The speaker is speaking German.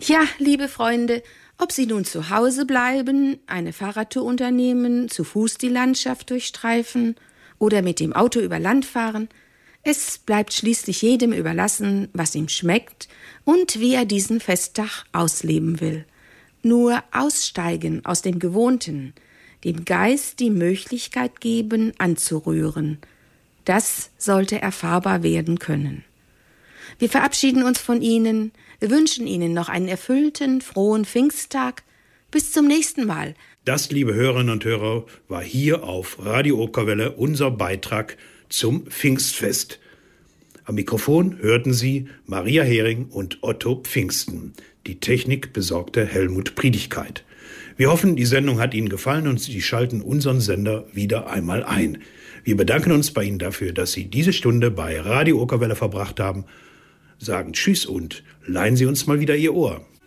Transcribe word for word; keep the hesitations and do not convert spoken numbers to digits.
Ja, liebe Freunde, ob Sie nun zu Hause bleiben, eine Fahrradtour unternehmen, zu Fuß die Landschaft durchstreifen oder mit dem Auto über Land fahren, es bleibt schließlich jedem überlassen, was ihm schmeckt und wie er diesen Festtag ausleben will. Nur aussteigen aus dem Gewohnten, dem Geist die Möglichkeit geben, anzurühren. Das sollte erfahrbar werden können. Wir verabschieden uns von Ihnen, wir wünschen Ihnen noch einen erfüllten, frohen Pfingsttag. Bis zum nächsten Mal. Das, liebe Hörerinnen und Hörer, war hier auf Radio Okerwelle unser Beitrag zum Pfingstfest. Am Mikrofon hörten Sie Maria Hering und Otto Pfingsten. Die Technik besorgte Helmut Priedigkeit. Wir hoffen, die Sendung hat Ihnen gefallen und Sie schalten unseren Sender wieder einmal ein. Wir bedanken uns bei Ihnen dafür, dass Sie diese Stunde bei Radio Okerwelle verbracht haben, sagen Tschüss und leihen Sie uns mal wieder Ihr Ohr.